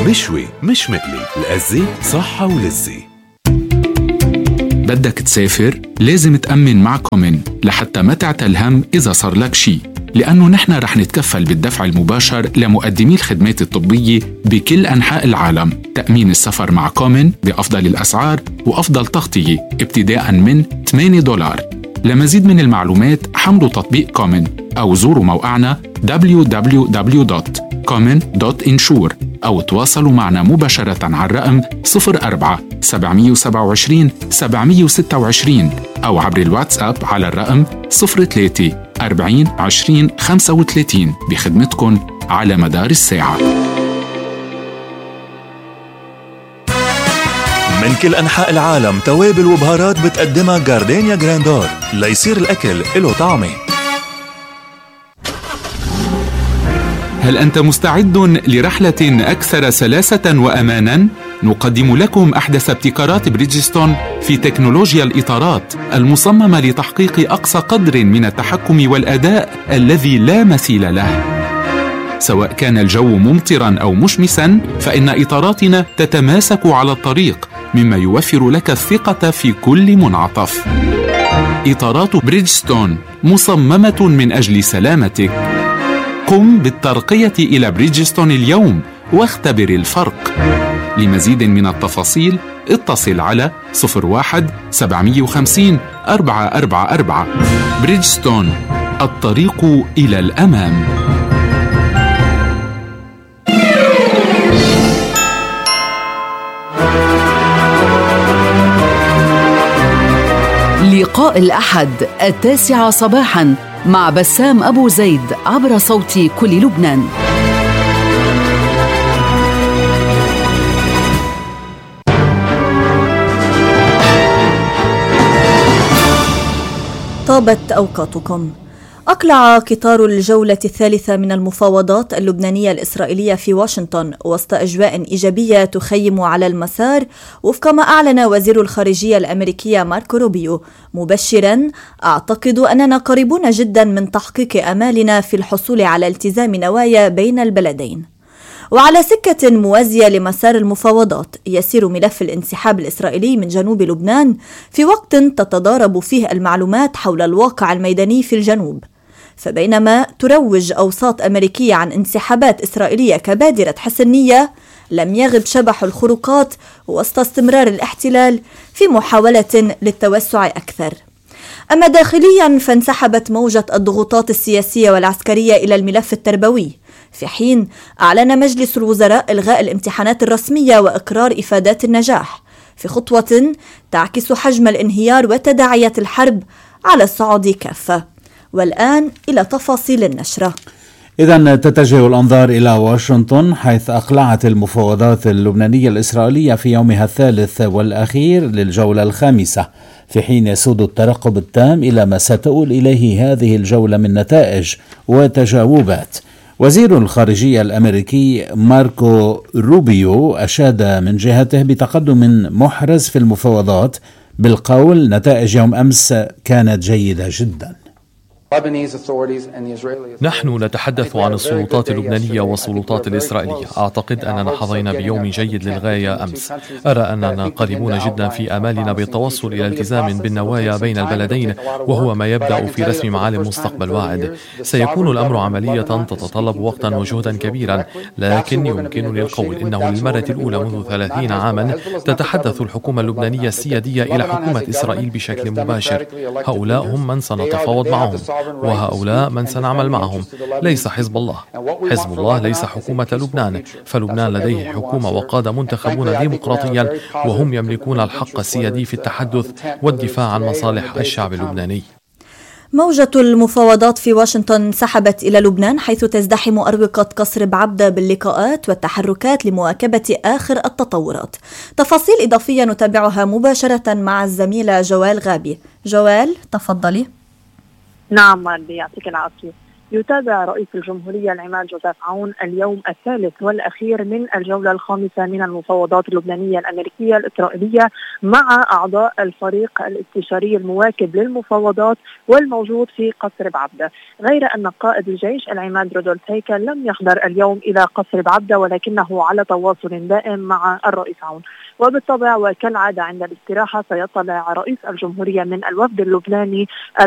مشوي مش مقلي، الأزة صحة ولذة. بدك تسافر؟ لازم تأمن مع كومن لحتى ما تعتل هم إذا صار لك شي، لأنه نحن رح نتكفل بالدفع المباشر لمقدمي الخدمات الطبية بكل أنحاء العالم. تأمين السفر مع كومن بأفضل الأسعار وأفضل تغطية ابتداءً من $8. لمزيد من المعلومات حملوا تطبيق كومن أو زوروا موقعنا www.common.insure أو تواصلوا معنا مباشرة على الرقم 04-720-726 أو عبر الواتساب على الرقم 03-40-20-35 بخدمتكم على مدار الساعة. من كل أنحاء العالم توابل وبهارات بتقدمها جاردينيا جراندور ليصير الأكل له طعمه. هل أنت مستعد لرحلة أكثر سلاسة وأماناً؟ نقدم لكم أحدث ابتكارات بريدجستون في تكنولوجيا الإطارات المصممة لتحقيق أقصى قدر من التحكم والأداء الذي لا مثيل له. سواء كان الجو ممطراً أو مشمساً، فإن إطاراتنا تتماسك على الطريق، مما يوفر لك الثقة في كل منعطف. إطارات بريدجستون مصممة من أجل سلامتك. قم بالترقية إلى بريدجستون اليوم واختبر الفرق. لمزيد من التفاصيل اتصل على 01-750-444. بريدجستون، الطريق إلى الأمام. لقاء الأحد 9 صباحاً مع بسام أبو زيد عبر صوت كل لبنان. طابت أوقاتكم. أقلع قطار الجولة الثالثة من المفاوضات اللبنانية الإسرائيلية في واشنطن وسط أجواء إيجابية تخيم على المسار، وفق ما أعلن وزير الخارجية الأمريكية ماركو روبيو، مبشرا: أعتقد أننا قريبون جدا من تحقيق أمالنا في الحصول على التزام نوايا بين البلدين. وعلى سكة موازية لمسار المفاوضات يسير ملف الانسحاب الإسرائيلي من جنوب لبنان في وقت تتضارب فيه المعلومات حول الواقع الميداني في الجنوب. فبينما تروج أوساط أمريكية عن انسحابات إسرائيلية كبادرة حسن نية، لم يغب شبح الخروقات وسط استمرار الاحتلال في محاولة للتوسع أكثر. أما داخليا فانسحبت موجة الضغوطات السياسية والعسكرية إلى الملف التربوي، في حين أعلن مجلس الوزراء إلغاء الامتحانات الرسمية وإقرار إفادات النجاح، في خطوة تعكس حجم الانهيار وتداعيات الحرب على الصعيد كافة. والآن إلى تفاصيل النشرة. إذن تتجه الأنظار إلى واشنطن، حيث أقلعت المفاوضات اللبنانية الإسرائيلية في يومها الثالث والأخير للجولة الخامسة، في حين يسود الترقب التام إلى ما ستؤول إليه هذه الجولة من نتائج وتجاوبات. وزير الخارجية الأمريكي ماركو روبيو أشاد من جهته بتقدم محرز في المفاوضات، بالقول: نتائج يوم أمس كانت جيدة جدا. نحن نتحدث عن السلطات اللبنانية والسلطات الإسرائيلية. أعتقد أننا حظينا بيوم جيد للغاية أمس. أرى أننا قريبون جدا في آمالنا بالتوصل إلى التزام بالنوايا بين البلدين، وهو ما يبدأ في رسم معالم مستقبل واعد. سيكون الأمر عملية تتطلب وقتا وجهدا كبيرا، لكن يمكنني القول إنه للمرة الأولى منذ 30 عاما تتحدث الحكومة اللبنانية السيادية إلى حكومة إسرائيل بشكل مباشر. هؤلاء هم من سنتفاوض معهم، وهؤلاء من سنعمل معهم. ليس حزب الله. حزب الله ليس حكومة لبنان، فلبنان لديه حكومة وقادة منتخبون ديمقراطيا، وهم يملكون الحق السيادي في التحدث والدفاع عن مصالح الشعب اللبناني. موجة المفاوضات في واشنطن سحبت إلى لبنان، حيث تزدحم أروقة قصر بعبدة باللقاءات والتحركات لمواكبة آخر التطورات. تفاصيل إضافية نتابعها مباشرة مع الزميلة جوال غابي. جوال، تفضلي. نعم، يعطيك العافية. يتابع رئيس الجمهورية العماد جوزيف عون اليوم الثالث والأخير من الجولة الخامسة من المفاوضات اللبنانية الأمريكية الإسرائيلية مع أعضاء الفريق الاستشاري المواكب للمفاوضات والموجود في قصر بعبدة. غير أن قائد الجيش العماد رودولف هيكل لم يحضر اليوم إلى قصر بعبدة، ولكنه على تواصل دائم مع الرئيس عون. وبالطبع وكالعادة عند الاستراحة سيطلع رئيس الجمهورية من الوفد اللبناني